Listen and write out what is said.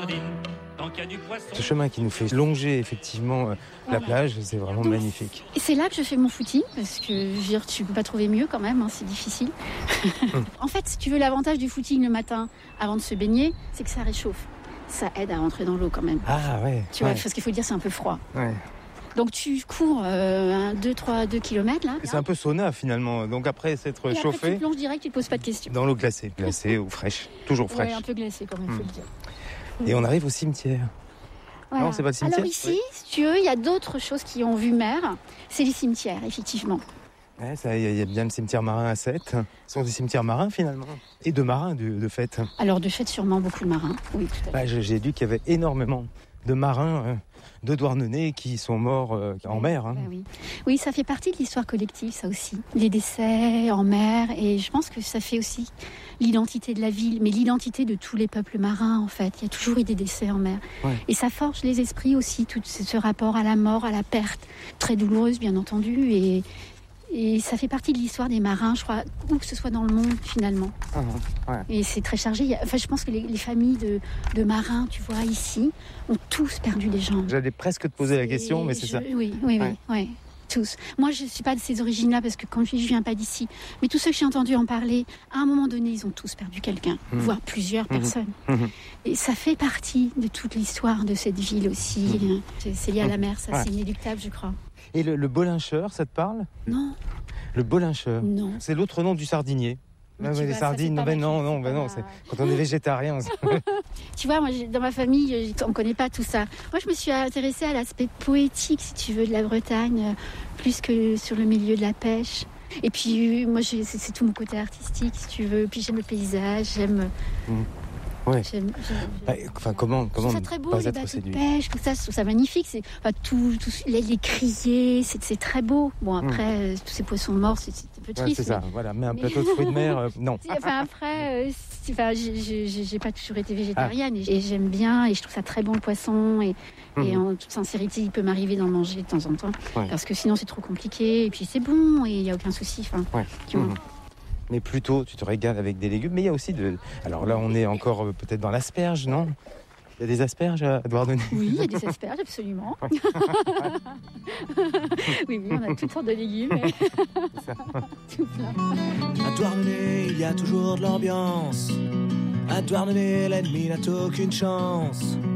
Ce chemin qui nous fait longer effectivement la plage, c'est vraiment magnifique. Et c'est là que je fais mon footing, parce que je veux dire, tu peux pas trouver mieux quand même, c'est difficile. En fait, si tu veux, l'avantage du footing le matin avant de se baigner, c'est que ça réchauffe. Ça aide à rentrer dans l'eau quand même. Ah ouais. Tu vois, parce qu'il faut dire, c'est un peu froid. Ouais. Donc tu cours 2 kilomètres là. C'est un peu sauna finalement. Donc après s'être et chauffé. Après tu plonges direct, tu te poses pas de questions. Dans l'eau glacée ou fraîche, toujours fraîche. Ouais, un peu glacée quand même, faut le dire. Et on arrive au cimetière. Voilà. Non, c'est pas le cimetière. Alors ici, si tu veux, il y a d'autres choses qui ont vu mer. C'est les cimetières, effectivement. Ouais, il y a bien le cimetière marin à Sète. Ce sont des cimetières marins finalement. Et de marins de fait. Alors de fait, sûrement beaucoup de marins. Oui, tout à fait. J'ai lu qu'il y avait énormément de marins de Douarnenez qui sont morts en mer. Hein. Oui, ça fait partie de l'histoire collective, ça aussi. Les décès en mer, et je pense que ça fait aussi l'identité de la ville, mais l'identité de tous les peuples marins, en fait. Il y a toujours eu des décès en mer. Ouais. Et ça forge les esprits aussi, tout ce rapport à la mort, à la perte, très douloureuse, bien entendu, et ça fait partie de l'histoire des marins, je crois, où que ce soit dans le monde, finalement. Ouais. Et c'est très chargé. Je pense que les familles de marins, tu vois, ici, ont tous perdu des gens. J'allais presque te poser la question, mais c'est ça. Oui, tous. Moi, je ne suis pas de ces origines-là, parce que quand je viens pas d'ici. Mais tous ceux que j'ai entendus en parler, à un moment donné, ils ont tous perdu quelqu'un, voire plusieurs personnes. Et ça fait partie de toute l'histoire de cette ville aussi. C'est lié à la mer, ça, c'est inéluctable, je crois. Et le bolincheur, ça te parle ? Non. Le bolincheur. Non. C'est l'autre nom du sardinier. Les sardines, non, c'est quand on est végétarien. Tu vois, moi, dans ma famille, on ne connaît pas tout ça. Moi, je me suis intéressée à l'aspect poétique, si tu veux, de la Bretagne, plus que sur le milieu de la pêche. Et puis, moi, c'est tout mon côté artistique, si tu veux. Puis j'aime le paysage, j'aime... Ouais. Comment c'est très beau, les bateaux de pêche, tout ça, je trouve ça magnifique. Tout les criers, c'est très beau. Bon, après, tous ces poissons morts, c'est un peu triste. C'est ça, voilà. Mais un plateau de fruits de mer, non. Après, j'ai pas toujours été végétarienne et j'aime bien et je trouve ça très bon le poisson et en toute sincérité, il peut m'arriver d'en manger de temps en temps parce que sinon c'est trop compliqué et puis c'est bon et il y a aucun souci. Mais plutôt, tu te régales avec des légumes. Mais il y a aussi Alors là, on est encore peut-être dans l'asperge, non ? Il y a des asperges à Douarnenez ? Oui, il y a des asperges, absolument. oui, on a toutes sortes de légumes. Tout plein. À Douarnenez, il y a toujours de l'ambiance. À Douarnenez, l'ennemi n'a aucune chance.